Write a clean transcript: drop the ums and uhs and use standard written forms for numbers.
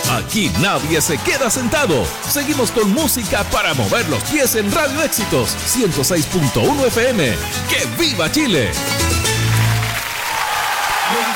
Aquí nadie se queda sentado. Seguimos con música para mover los pies en Radio Éxitos 106.1 FM. ¡Que viva Chile!